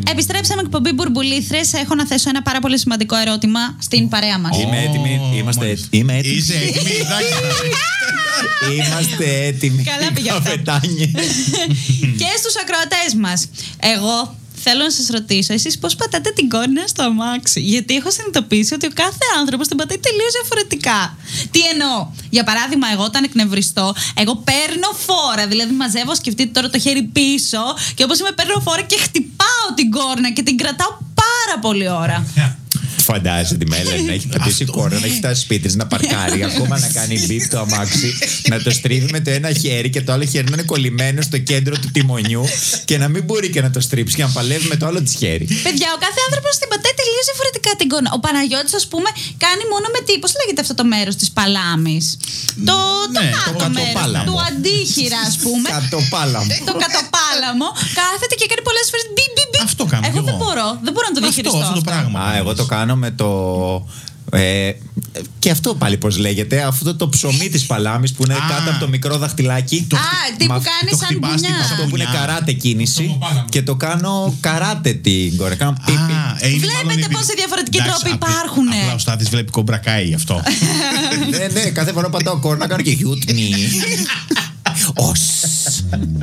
Επιστρέψαμε εκπομπή Μπουρμπουλήθρες. Έχω να θέσω ένα πάρα πολύ σημαντικό ερώτημα στην παρέα μας. Είμαι έτοιμη. Είμαστε έτοιμοι. Είμαι έτοιμη. Είσαι έτοιμη. Είμαστε έτοιμοι. Καλά πήγε αυτό. Και στους ακροατές μας. Εγώ θέλω να σας ρωτήσω, εσείς πώς πατάτε την κόρνα στο αμάξι? Γιατί έχω συνειδητοποιήσει ότι ο κάθε άνθρωπος την πατάει τελείως διαφορετικά. Τι εννοώ? Για παράδειγμα, εγώ όταν εκνευριστώ, εγώ παίρνω φόρα. Δηλαδή, μαζεύω, σκεφτείτε τώρα το χέρι πίσω, και όπως είμαι, παίρνω φόρα και χτυπάω την κόρνα και την κρατάω πάρα πολλή ώρα. Φαντάζεσαι τη Μέλα να έχει πατήσει κόρνα, να έχει φτάσει σπίτι της, να παρκάρει, ακόμα να κάνει μπιπ το αμάξι, να το στρίβει με το ένα χέρι και το άλλο χέρι να είναι κολλημένο στο κέντρο του τιμονιού και να μην μπορεί και να το στρίψει και να παλεύει με το άλλο της χέρι. Παιδιά, ο κάθε άνθρωπος την πατάει τελείως διαφορετικά την κόρνα. Ο Παναγιώτης, ας πούμε, κάνει μόνο με τι? Πώς λέγεται αυτό το μέρος της παλάμης? Το κάτω μέρος. Του αντίχειρα, ας πούμε. Το κατοπάλαμο. Κάθεται και κάνει πολλές φορές μπιπ. Αυτό κάνω. Εγώ δεν μπορώ να το διαχειριστώ. Αυτό το πράγμα. Εγώ το κάνω με το. Και αυτό πάλι πώς λέγεται? Αυτό το ψωμί της παλάμης που είναι κάτω από το μικρό δαχτυλάκι. Τι που κάνει σαν μπουνιά. Αυτό που είναι καράτε κίνηση. Και το κάνω καράτε την κόρη. Κάνω πίπι. Βλέπετε πόσοι διαφορετικοί τρόποι υπάρχουν. Απλά ο Στάθης βλέπει κομπρακάι γι' αυτό. Ναι, κάθε φορά πατάω κόρνα, κάνω και γιούτνι.